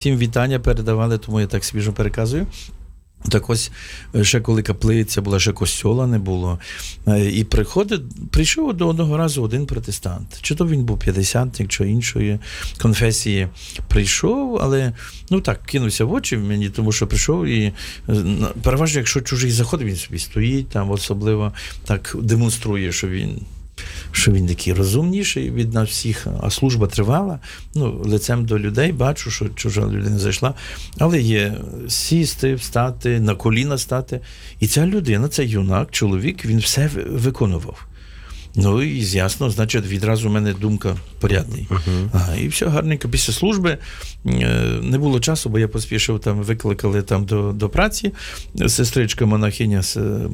Всім вітання передавали, тому я так свіжо переказую. Так ось, ще коли каплиця була, ще костьола не було. І прийшов до одного разу один протестант. Чи то він був п'ятдесятник, чи іншої конфесії. Прийшов, але, кинувся в очі мені, тому що прийшов і переважно, якщо чужий заходить, він собі стоїть, там особливо так демонструє, що він такий розумніший від нас всіх, а служба тривала. Лицем до людей бачу, що чужа людина зайшла, але є сісти, встати, на коліна стати. І ця людина, цей юнак, чоловік, він все виконував. І ясно, значить, відразу в мене думка порядний. І все гарненько. Після служби не було часу, бо я поспішив, викликали до праці. Сестричка монахиня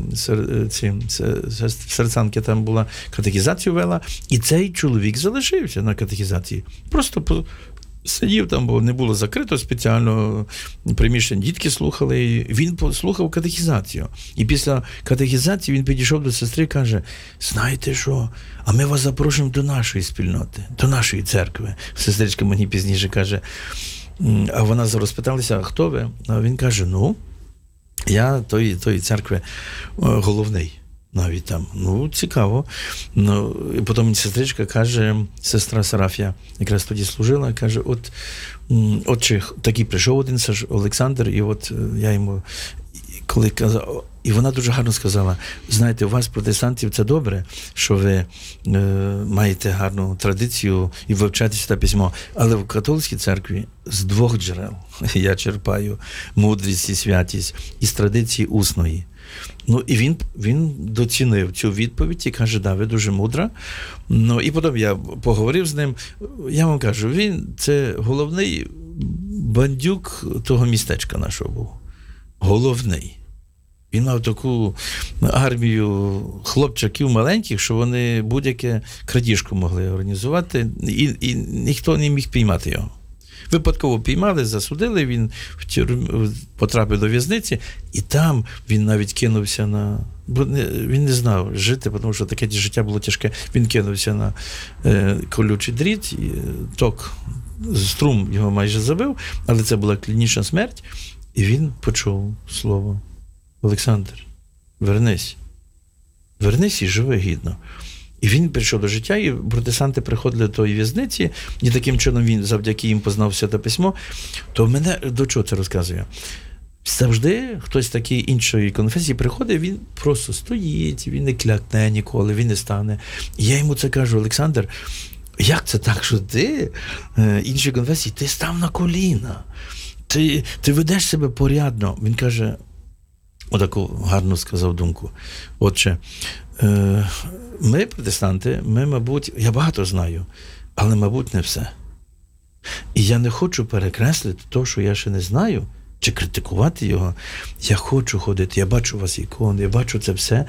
серцанки там була, катехізацію вела. І цей чоловік залишився на катехізації. Просто сидів там, бо не було закрито спеціально приміщення, дітки слухали, і він послухав катехізацію. І після катехізації він підійшов до сестри і каже: знаєте що, а ми вас запрошуємо до нашої спільноти, до нашої церкви. Сестричка мені пізніше каже, а вона розпиталася, а хто ви? А він каже, я тої церкви головний. Навіть там. Цікаво. І потім мені сестричка каже, сестра Сарафія, якраз тоді служила, каже, отче, такий прийшов один Олександр, і я йому, коли казав, і вона дуже гарно сказала, знаєте, у вас, протестантів, це добре, що ви маєте гарну традицію і вивчаєте Святе Письмо, але в католицькій церкві з двох джерел я черпаю мудрість і святість із традиції усної. І він доцінив цю відповідь і каже, ви дуже мудра. І потім я поговорив з ним. Я вам кажу, він це головний бандюк того містечка нашого був. Головний. Він мав таку армію хлопчаків маленьких, що вони будь-яке крадіжку могли організувати, і ніхто не міг піймати його. Випадково піймали, засудили, він потрапив до в'язниці, і там він навіть кинувся бо він не знав жити, тому що таке життя було тяжке. Він кинувся на колючий дріт, і струм його майже забив, але це була клінічна смерть, і він почув слово: Олександр, вернись і живи гідно. І він прийшов до життя, і протестанти приходили до тої в'язниці, і таким чином він завдяки їм познав Святе Письмо. То мене до чого це розказує? Завжди хтось такий іншої конфесії приходить, він просто стоїть, він не клякне ніколи, він не стане. І я йому це кажу: Олександр, як це так, що ти іншої конфесії, ти став на коліна, ти ведеш себе порядно. Він каже, отаку гарну сказав думку: отче, ми, протестанти, мабуть, я багато знаю, але, мабуть, не все. І я не хочу перекреслити те, що я ще не знаю, чи критикувати його. Я хочу ходити, я бачу у вас ікони, я бачу це все.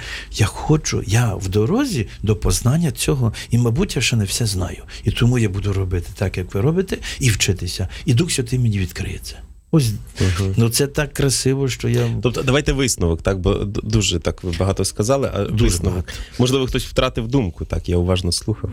Я в дорозі до познання цього, і, мабуть, я ще не все знаю. І тому я буду робити так, як ви робите, і вчитися. І Дух Святий мені відкриється. Ось, це так красиво, що я... Тобто, давайте висновок, так, бо дуже так ви багато сказали, а дуже висновок. Багато. Можливо, хтось втратив думку, так, я уважно слухав.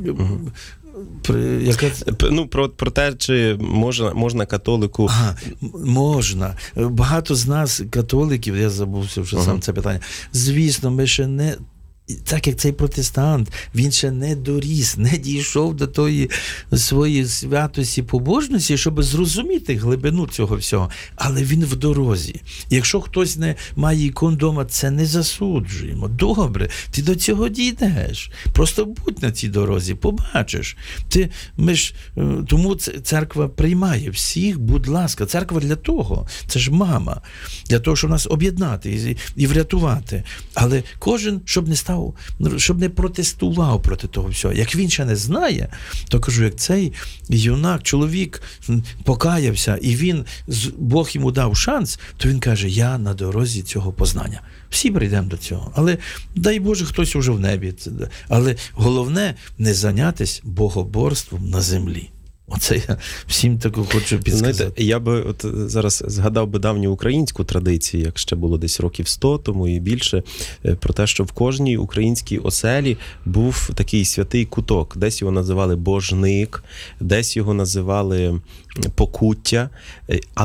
Про те, чи можна католику... Можна. Багато з нас, католиків, я забувся вже сам це питання, звісно, ми ще не... Так як цей протестант, він ще не доріс, не дійшов до тої своєї святості, побожності, щоб зрозуміти глибину цього всього. Але він в дорозі. Якщо хтось не має ікон вдома, це не засуджуємо. Добре, ти до цього дійдеш. Просто будь на цій дорозі, побачиш. Тому церква приймає всіх, будь ласка. Церква для того, це ж мама, для того, щоб нас об'єднати і врятувати. Але кожен, щоб не протестував проти того всього. Як він ще не знає, то кажу, як цей юнак, чоловік покаявся, і Бог йому дав шанс, то він каже, я на дорозі цього познання. Всі прийдемо до цього. Але, дай Боже, хтось уже в небі. Але головне не зайнятися богоборством на землі. Оце я всім таку хочу підсказати. Знаєте, я би от зараз згадав би давню українську традицію, як ще було десь років 100 тому і більше, про те, що в кожній українській оселі був такий святий куток. Десь його називали божник, десь його називали покуття.